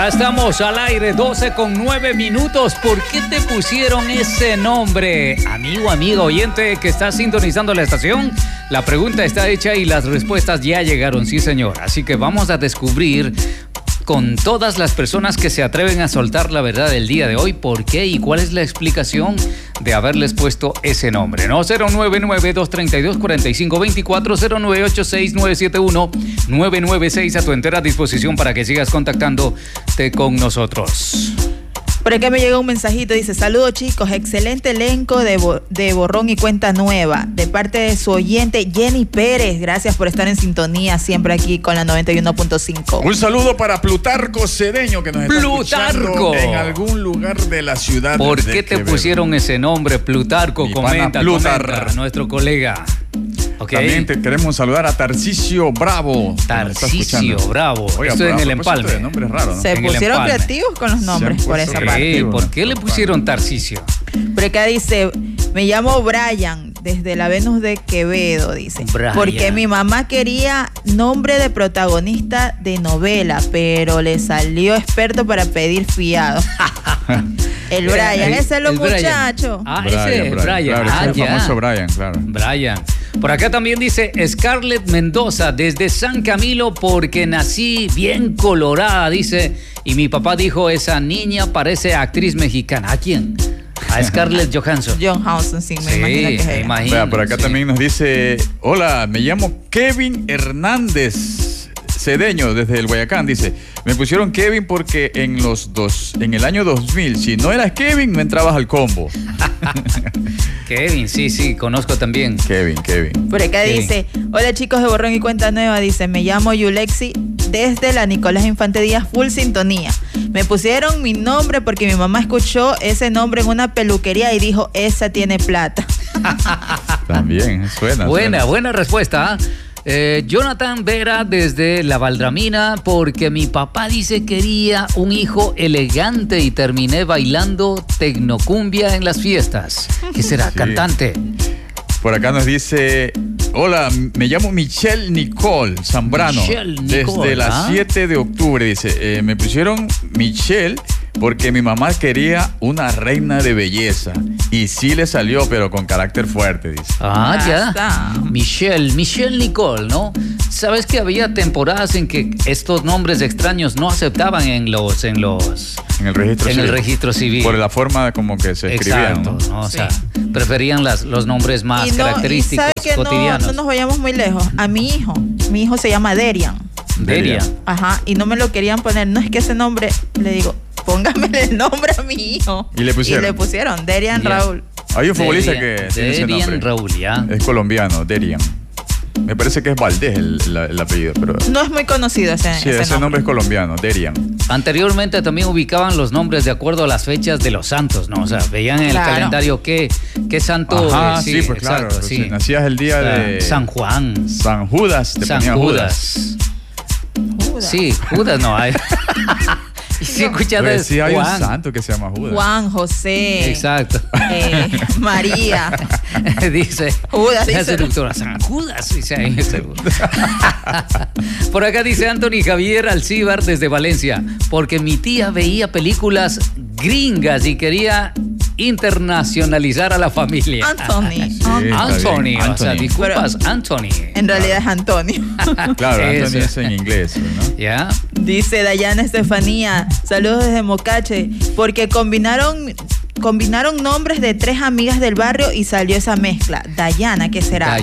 Ya estamos al aire, 12:09. ¿Por qué te pusieron ese nombre? Amigo, amiga, oyente que está sintonizando la estación, la pregunta está hecha y las respuestas ya llegaron, sí señor. Así que vamos a descubrir con todas las personas que se atreven a soltar la verdad del día de hoy, por qué y cuál es la explicación de haberles puesto ese nombre, ¿no? 099-232-4524, 0986-971-996 a tu entera disposición para que sigas contactándote con nosotros. Por acá me llegó un mensajito, dice: saludos chicos, excelente elenco de Borrón y Cuenta Nueva, de parte de su oyente Jenny Pérez. Gracias por estar en sintonía siempre aquí con la 91.5. Un saludo para Plutarco Cedeño, que nos está escuchando en algún lugar de la ciudad. ¿Por qué te pusieron ese nombre, Plutarco? Comenta, nuestro colega. Okay. También te queremos saludar a Tarcisio Bravo. Tarcisio Bravo. Oiga, esto en el empalme. De nombre raro, ¿no? Se pusieron creativos con los nombres por esa parte. ¿Por qué le pusieron Tarcisio? Pero acá dice: me llamo Brian, desde la Venus de Quevedo, dice. Brian. Porque mi mamá quería nombre de protagonista de novela, pero le salió experto para pedir fiado. El Brian, ese es el muchacho. Ese es Brian. El famoso Brian, claro. Brian. Por acá también dice Scarlett Mendoza, desde San Camilo, porque nací bien colorada, dice, y mi papá dijo, esa niña parece actriz mexicana. ¿A quién? A Scarlett Johansson. Johansson, sí, me imagino que es. Vea, por acá también nos dice: hola, me llamo Kevin Hernández Cedeño, desde el Guayacán. Dice: me pusieron Kevin porque en el año 2000, si no eras Kevin, no entrabas al combo. Kevin, sí, conozco también. Kevin. Por acá dice: hola chicos de Borrón y Cuenta Nueva, dice, me llamo Yulexi, desde la Nicolás Infante Díaz, full sintonía. Me pusieron mi nombre porque mi mamá escuchó ese nombre en una peluquería y dijo, esa tiene plata. También, suena. Buena respuesta, Jonathan Vera, desde La Valdramina, porque mi papá dice quería un hijo elegante y terminé bailando tecnocumbia en las fiestas. ¿Qué será? Sí. Cantante. Por acá nos dice: hola, me llamo Michelle Nicole Zambrano, desde las 7 de octubre, dice, me pusieron Michelle porque mi mamá quería una reina de belleza y sí le salió, pero con carácter fuerte, dice. Ya está. Michelle Nicole, ¿no? ¿Sabes que había temporadas en que estos nombres extraños no aceptaban en el registro civil? Por la forma como que se escribían, ¿no? O sea, preferían los nombres más característicos, cotidianos. No nos vayamos muy lejos. A mi hijo se llama Derian. Ajá, y no me lo querían poner. No es que ese nombre, le digo, póngame el nombre a mi hijo. Y le pusieron Derian Raúl. Hay un futbolista que tiene ese nombre. Derian Raúl, ya. Es colombiano, Derian. Me parece que es Valdés el apellido, pero no es muy conocido ese nombre es colombiano, Derian. Anteriormente también ubicaban los nombres de acuerdo a las fechas de los santos, ¿no? O sea, veían en el calendario qué santo. Ajá, sí, pues claro. Exacto, sí. Si nacías el día de San Juan. San Judas, te ponían Judas. Sí, Judas no hay. Sí, pues sí, hay un santo que se llama Judas. Juan, José. Exacto. María. Dice Judas, dice doctora San Judas, dice ahí. Por acá dice Anthony Javier Alcíbar desde Valencia, porque mi tía veía películas gringas y quería internacionalizar a la familia. Anthony. O sea, disculpas, Anthony. En realidad es Antonio. Claro, Anthony es en inglés, ¿no? ¿Ya? Dice Dayana Estefanía, saludos desde Mocache, porque combinaron nombres de 3 amigas del barrio y salió esa mezcla. Dayana, ¿qué será?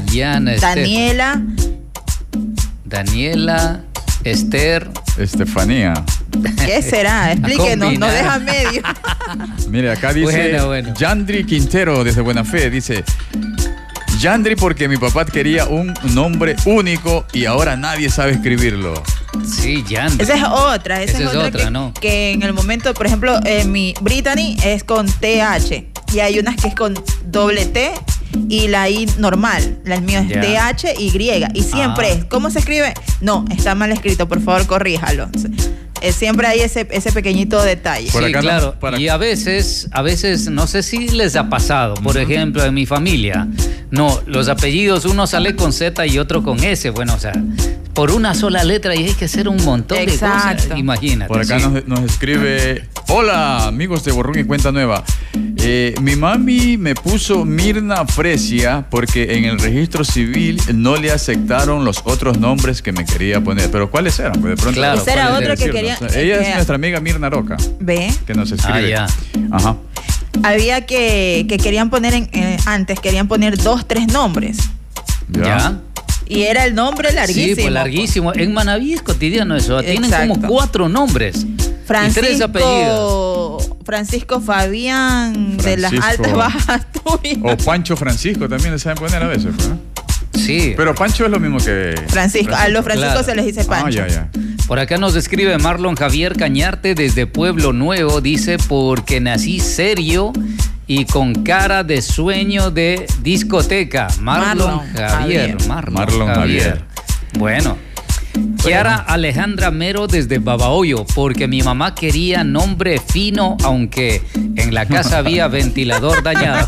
Daniela, Esther, Estefanía. ¿Qué será? Explíquenos, no deja medio. Mire, acá dice Yandri Quintero desde Buena Fe, dice: Yandri porque mi papá quería un nombre único y ahora nadie sabe escribirlo. Sí, Yandri. Esa es otra, ¿no? Que en el momento, por ejemplo, mi Brittany es con TH y hay unas que es con doble T y la I normal. El mío es THY y siempre es. ¿Cómo se escribe? No, está mal escrito, por favor, corríjalo. Siempre hay ese pequeñito detalle. Sí, claro. Y a veces, no sé si les ha pasado, por ejemplo, en mi familia, no, los apellidos, uno sale con Z y otro con S. Bueno, o sea, por una sola letra y hay que hacer un montón de cosas. Imagínate. Por acá nos escribe: hola, amigos de Borrón y Cuenta Nueva. Mi mami me puso Mirna Fresia porque en el registro civil no le aceptaron los otros nombres que me quería poner. ¿Pero cuáles eran? Pues de pronto, claro, ese era otro que quería. O sea, ella es nuestra amiga Mirna Roca. ¿Ve? Que nos escribe. Ya. Ajá. Había que querían poner antes querían poner 2, 3 nombres. Ya. Y era el nombre larguísimo. Sí, pues larguísimo. En Manaví es cotidiano eso. Tienen como 4 nombres. Francisco, y 3 apellidos. Francisco Fabián de las Altas Bajas Asturias. O Pancho Francisco también le saben poner a veces, ¿no? Sí. Pero Pancho es lo mismo que Francisco. A los Franciscos se les dice Pancho. Ya. Por acá nos escribe Marlon Javier Cañarte desde Pueblo Nuevo. Dice: porque nací serio y con cara de sueño de discoteca. Marlon Javier. Bueno. Kiara Alejandra Mero desde Babahoyo, porque mi mamá quería nombre fino, aunque en la casa había ventilador dañado.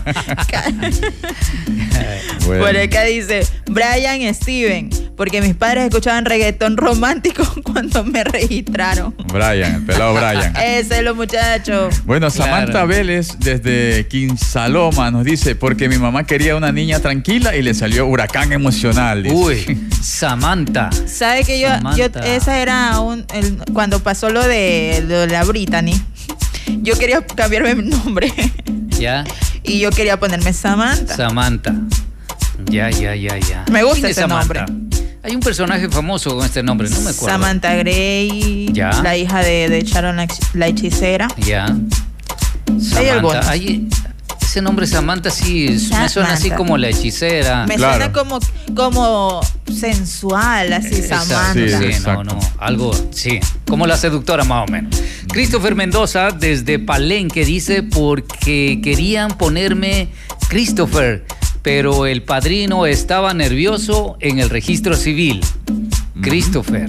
Bueno. Por acá dice Brian Steven, porque mis padres escuchaban reggaetón romántico cuando me registraron. Brian, el pelado Brian. Ese es los muchachos. Bueno, Samantha Vélez desde Quinsaloma nos dice: porque mi mamá quería una niña tranquila y le salió huracán emocional. Dice. Uy, Samantha. ¿Sabe que yo esa era cuando pasó lo de la Brittany? Yo quería cambiarme mi nombre. Ya. Y yo quería ponerme Samantha. Samantha. Ya. Me gusta ese nombre. Hay un personaje famoso con este nombre, no me acuerdo. Samantha Gray, ya. La hija de Sharon la hechicera. Ya. Samantha. Ese nombre Samantha sí me suena así como la hechicera. Me suena como sensual, así Samantha. Sí, no, algo, sí, como la seductora más o menos. Christopher Mendoza desde Palenque dice: porque querían ponerme Christopher, pero el padrino estaba nervioso en el registro civil. Christopher.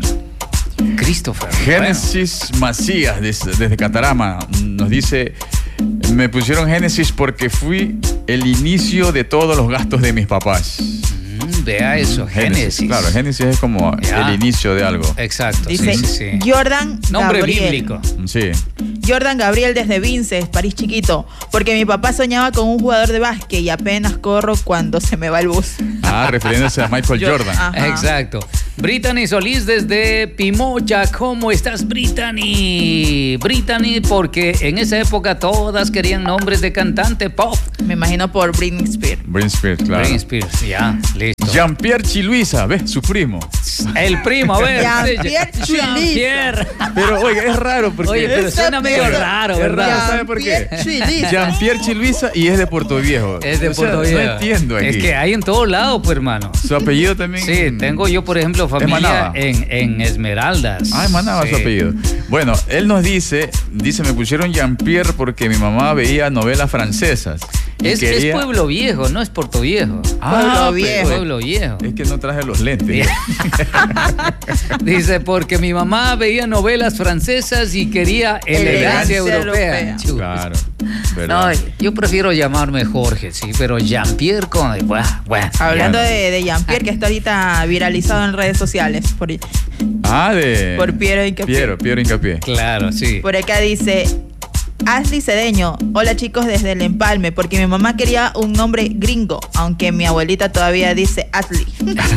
Génesis Macías desde Catarama nos dice: me pusieron Génesis porque fui el inicio de todos los gastos de mis papás. Vea eso, Génesis. Claro, Génesis es como el inicio de algo. Exacto. Dice Jordan nombre Gabriel. Bíblico. Sí. Jordan Gabriel desde Vinces, París Chiquito, porque mi papá soñaba con un jugador de básquet y apenas corro cuando se me va el bus. Refiriéndose a Michael Jordan. Ajá. Exacto. Brittany Solís desde Pimocha. ¿Cómo estás, Brittany? Brittany, porque en esa época todas querían nombres de cantante pop. Me imagino por Britney Spears. Britney Spears, claro. Britney Spears, ya, listo. Jean-Pierre Chiluisa, ¿ves? Su primo. El primo, a ver. Jean-Pierre Chiluisa. Pero, oiga, es raro porque... Oye, pero suena medio raro, ¿verdad? Raro, ¿sabe por qué? Jean-Pierre Chiluisa y es de Puerto Viejo. Es de Puerto Viejo. No entiendo aquí. Es que hay en todos lados, pues, hermano. Su apellido también... Sí, tengo yo, por ejemplo, familia en Esmeraldas. Manaba su apellido. Bueno, él nos dice, me pusieron Jean-Pierre porque mi mamá veía novelas francesas. Es Pueblo Viejo, no es Puerto Viejo. Pueblo Viejo. Pueblo Viejo. Es que no traje los lentes. Dice, porque mi mamá veía novelas francesas y quería elegancia europea. Claro. No, yo prefiero llamarme Jorge, sí, pero Jean-Pierre Hablando de Jean-Pierre, que está ahorita viralizado en redes sociales. Por Piero Hincapié. Piero Hincapié. Claro, sí. Por acá dice Ashley Cedeño: hola chicos desde El Empalme, porque mi mamá quería un nombre gringo, aunque mi abuelita todavía dice Ashley.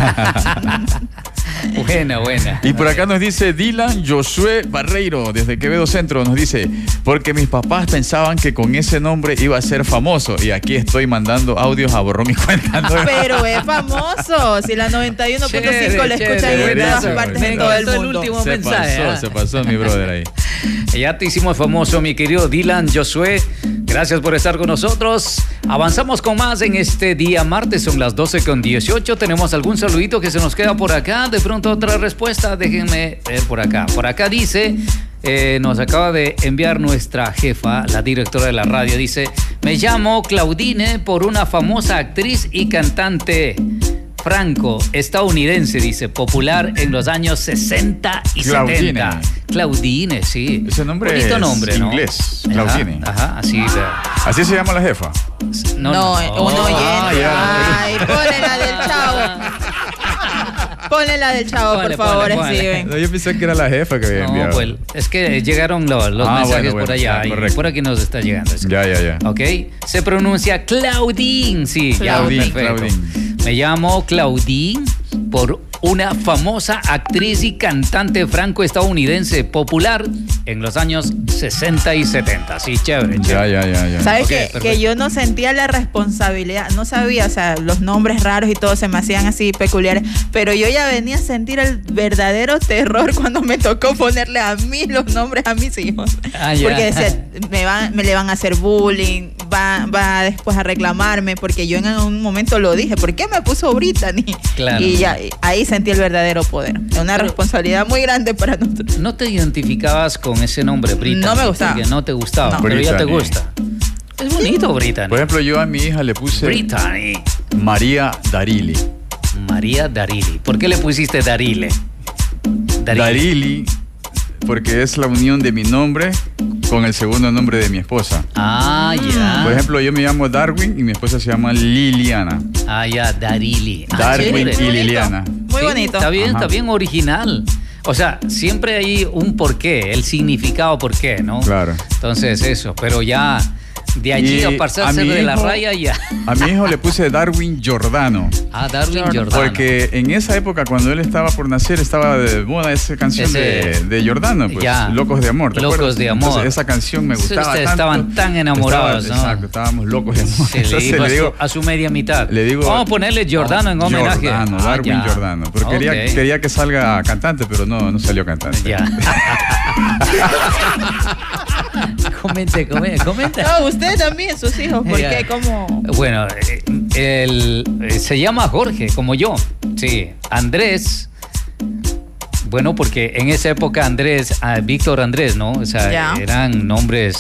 Buena. Y por acá nos dice Dylan Josué Barreiro desde Quevedo Centro, nos dice: porque mis papás pensaban que con ese nombre iba a ser famoso y aquí estoy mandando audios a Borrón y Cuenta Nueva. Pero es famoso, si la 91.5 la escuchan en todas partes de todo el mundo. El último mensaje. Se pasó mi brother ahí. Ya te hicimos famoso, mi querido Dylan Josué. Gracias por estar con nosotros. Avanzamos con más en este día martes, son las 12:18. Tenemos algún saludito que se nos queda por acá. De pronto otra respuesta, déjenme ver por acá. Por acá dice, nos acaba de enviar nuestra jefa, la directora de la radio. Dice: me llamo Claudine por una famosa actriz y cantante franco-estadounidense, dice, popular en los años 60 y Claudine. 70. Claudine, sí. Ese nombre bonito es nombre, ¿no? Inglés, Claudine. Ajá, así. ¿Así se llama la jefa? No, uno oyente. Ya. Ay, ponle la del Chavo. Ponle la del chavo, por favor, Steven. No, yo pensé que era la jefa que había enviado. Pues, es que llegaron los mensajes por allá. Y por aquí nos está llegando. Ya. Ok. Se pronuncia Claudine. Sí, Claudine, perfecto. Me llamo Claudine por una famosa actriz y cantante franco-estadounidense popular en los años 60 y 70. Sí, chévere. Ya. ¿Sabes que yo no sentía la responsabilidad? No sabía, o sea, los nombres raros y todo se me hacían así peculiares, pero yo ya venía a sentir el verdadero terror cuando me tocó ponerle a mí los nombres a mis hijos. Porque decía, me le van a hacer bullying, va después a reclamarme, porque yo en un momento lo dije, ¿por qué me puso Brittany? Claro. Y ya, ahí sentí el verdadero poder. Es una responsabilidad muy grande para nosotros. ¿No te identificabas con ese nombre, Brittany? No me gustaba. Porque no te gustaba, No. pero Brittany. ya te gusta. Es bonito, Brittany. Por ejemplo, yo a mi hija le puse Brittany. María Darili. María Darili. ¿Por qué le pusiste Darile? Darili, porque es la unión de mi nombre con el segundo nombre de mi esposa. Ah, ya. Por ejemplo, yo me llamo Darwin y mi esposa se llama Liliana. Ah, ya, Darili. Darwin chévere. y Liliana. Muy bonito. Está bien original. O sea, siempre hay un porqué, el significado por qué, ¿no? Claro. Entonces eso, pero ya de allí a pasarse de la raya ya. A mi hijo le puse Darwin Giordano. Ah, Darwin Giordano. Porque en esa época, cuando él estaba por nacer, estaba de moda esa canción de Giordano, pues, ya. Locos de Amor. ¿te Locos acuerdas? de Amor. Entonces, esa canción me gustaba Ustedes tanto. estaban tan enamorados, ¿no? Exacto, estábamos locos de amor. Se le Entonces dijo le digo, a su media mitad. le digo, vamos a ponerle Giordano en homenaje. Giordano, Darwin ya. Giordano. Pero quería que salga cantante, pero no salió cantante. Ya. Comente. No, usted también, sus hijos, ¿por qué? ¿Cómo? Bueno, se llama Jorge, como yo. Sí, Andrés. Bueno, porque en esa época Andrés, Víctor Andrés, ¿no? O sea, eran nombres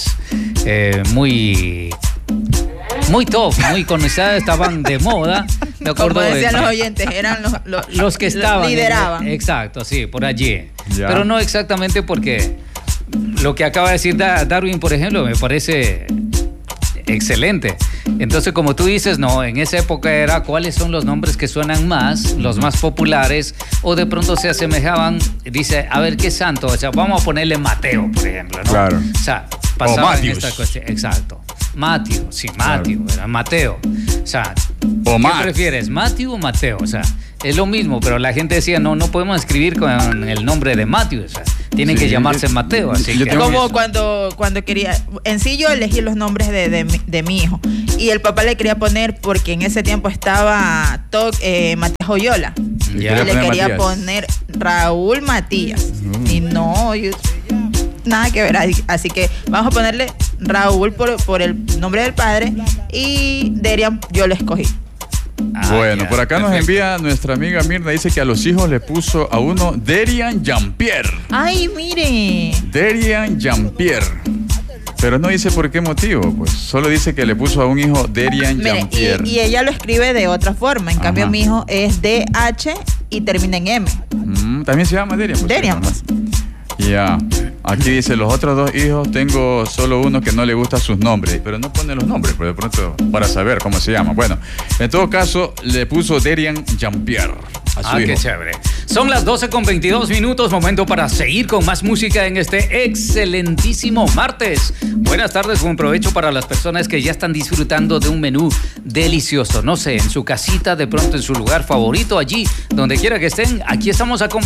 muy top, muy conocidos, estaban de moda. De acuerdo, como decían los oyentes, eran los que estaban. Lideraban. Exacto, sí, por allí. Ya. Pero no exactamente porque lo que acaba de decir Darwin, por ejemplo, me parece excelente. Entonces, como tú dices, no, en esa época era cuáles son los nombres que suenan más, los más populares, o de pronto se asemejaban, dice, a ver qué santo, o sea, vamos a ponerle Mateo, por ejemplo, ¿no? Claro. O sea, pasaba en Matthews. esta cuestión. Exacto. Matthew, sí, Matthew, Claro. era Mateo. O sea, O ¿qué Max. prefieres, Matthew o Mateo? O sea, es lo mismo, pero la gente decía, no podemos escribir con el nombre de Matthew, o sea, tiene que llamarse Mateo, así yo que... tengo Como eso. cuando quería, en sí yo elegí los nombres de mi hijo y el papá le quería poner porque en ese tiempo estaba Matías Joyola Ya. y le quería Matías. poner Raúl Matías y no, nada que ver, así que vamos a ponerle Raúl por el nombre del padre y Derian yo lo escogí. Bueno, ya, por acá nos perfecto. envía nuestra amiga Mirna, dice que a los hijos le puso a uno Derian Jean-Pierre. Ay, mire. Derian Jean-Pierre. Pero no dice por qué motivo, pues solo dice que le puso a un hijo Derian Mire, Jean-Pierre. y ella lo escribe de otra forma. En cambio, Ajá. mi hijo es DH y termina en M. También se llama Derian. Pues, Derian, ¿no? pues. Ya. Aquí dice, los otros dos hijos, tengo solo uno que no le gusta sus nombres, pero no pone los nombres, pues de pronto, para saber cómo se llama. Bueno, en todo caso, le puso Derian Jean-Pierre a su hijo. Qué chévere. Son las 12:22, momento para seguir con más música en este excelentísimo martes. Buenas tardes, buen provecho para las personas que ya están disfrutando de un menú delicioso. No sé, en su casita, de pronto en su lugar favorito, allí, donde quiera que estén, aquí estamos acompañados.